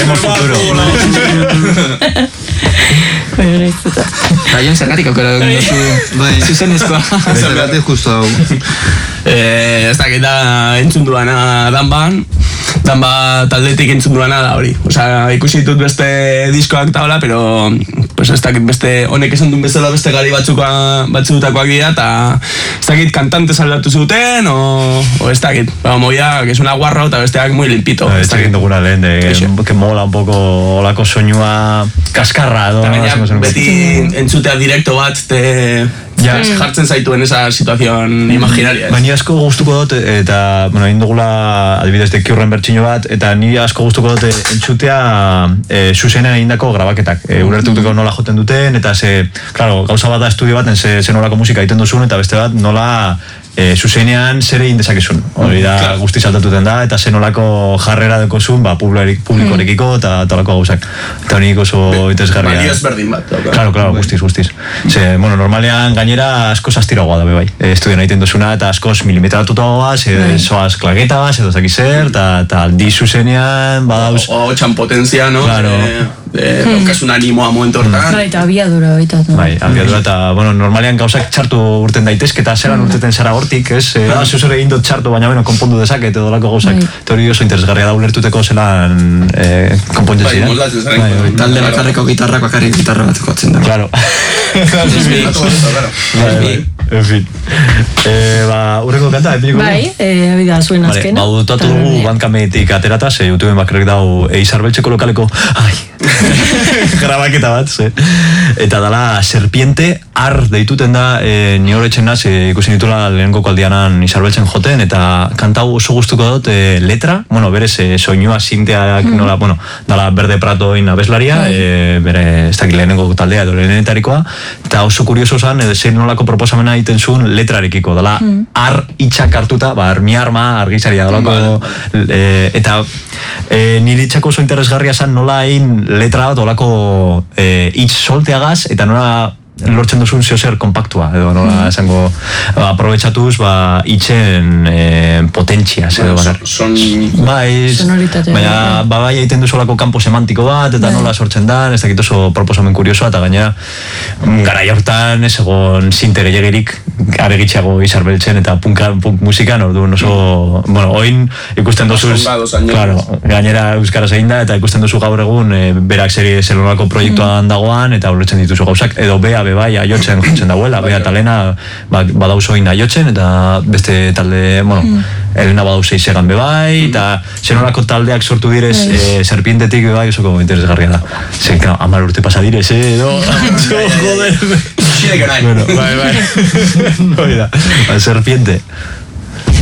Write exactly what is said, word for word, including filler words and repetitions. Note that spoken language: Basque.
Tenemos futuro. Bueno, nahizuta. Raion, zergatik aukera dugu zuzenezkoa. Zergatik justo hau. Ez dakit da entzun duana danban, danba taldetik entzun duana da hori. Osa, ikusi ditut beste diskoak eta hola, pero pues ez dakit beste, honek esan duen bezala beste gari batzutakoak dira, eta ez dakit kantantez aldatu zuten, o, o ez dakit. Ba, moia, que es una guarro, eta besteak muy limpito. Ez dakit duguna lehen, de, que mola un poco olako soinua kaskarra, edo. Beti entzutea direkto bat, te... Ja, jartzen zaituen esa situación imaginaria. Baina asko gustuko dut, eta, bueno, egin dugula adibidez de Kiurren bertxino bat, eta ni asko gustuko dut entzutea e, zuzenean egindako grabaketak. E, Urertuko nola joten duten, eta ze, claro, gauza bat da estudio baten ze, ze nolako musika egiten duzun, eta beste bat nola e, zuzenean zer egin dezakezun. Hori da guzti saltatuten da, eta ze nolako jarrera dekozun, ba, publikorekiko eta talako gauzak. Eta hori oso interesgarria. Balio ezberdin bat. Claro, claro, guztiz, guztiz. Ze, bueno, normalean gainera askoz astiroagoa da, bai. Estudioan egiten duzuna, eta askoz milimetratutoagoa, zoaz klageta, edo zaki zer, eta aldi zuzenean, badauz... O txan potentzia, no? Claro. Daukasun animoa momentu hortan. Bai, eta abiadura baita. Bai, abiadura, eta, bueno, normalean gauzak txartu urten daitezke, eta zelan urteten zara hortik, ez? Ah, zuzure egin dut txartu, baina beno, konpondu dezaket, edo lako gauzak. Eta hori oso interesgarria da ulertuteko zelan konpontzen ziren. Bai, moldatzen zaren. Talde bakarreko gitarrak bakarrik gitarra bat jotzen da. Claro. En fin. Ba, urreko kanta, epiko? Bai, abida, zuen azkena. Ba, dutatu dugu bandkametik aterata, ze YouTubeen bakarrik dau Eizarbeltzeko lokaleko, ai, grabaketa bat, ze. Eta dala, Serpiente, ar deituten da, e, ni horretxen naz, e, ikusi nitula lehenko kaldianan Eizarbeltzen joten, eta kanta oso gustuko dut e, letra, bueno, berez, e, soinua sinteak mm. nola, bueno, dala Berde Pratoin abeslaria, mm. e, bere, ez dakit lehenengo taldea edo lehenetarikoa, eta oso kurioso zan, edo zein nolako proposamena egiten zuen letrarekiko, dala, mm. ar itxak hartuta, ba, armi arma, argizaria, dolako, mm. e, eta e, nire itxako oso interesgarria zan nola egin letra bat, dolako e, itx solteagaz, eta nola lortzen duzun ziozer kompaktua, edo nola esango aprobetxatuz, ba, itxen e, potentzia, edo bakar. Son... Bai, baina, ba, bai egiten duzolako kampo semantiko bat, eta nola sortzen da, ez dakit oso proposamen kuriosoa, eta gaina, gara hortan, ez egon sinte gehiagirik, aregitxeago Eizarbeltzen, eta punk, punk musikan, orduan oso, bueno, oin ikusten duzuz, claro, gainera euskaraz egin da, eta ikusten duzu gaur egun, e, berak seri zelonako proiektuan dagoan, eta horretzen dituzu gauzak, edo bea, bai, aiotzen jotzen dauela, bea talena badauz oin aiotzen, eta beste talde, bueno, Elena badauz eizegan bebai, eta zenolako taldeak sortu direz Serpientetik bebai, osoko interesgarria da. Zer, hamar urte pasa direz, edo, joder. Xideke nahi. Bueno, bai, bai. Hori da, Serpiente.